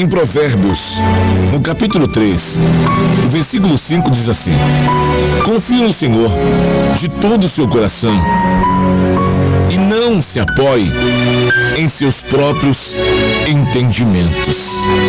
Provérbios, no capítulo 3, o versículo 5 diz assim: confie no Senhor de todo o seu coração e não se apoie em seus próprios entendimentos.